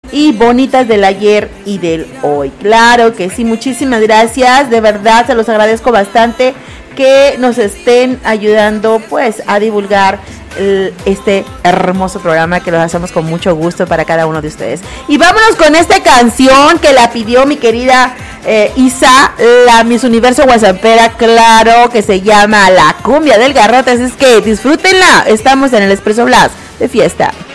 y bonitas del ayer y del hoy. Claro que sí, muchísimas gracias, de verdad se los agradezco bastante que nos estén ayudando pues a divulgar este hermoso programa que lo hacemos con mucho gusto para cada uno de ustedes. Y vámonos con esta canción que la pidió mi querida Isa, la Miss Universo Guasapera, claro, que se llama La Cumbia del Garrote, así es que disfrútenla. Estamos en el Expreso Blast de fiesta.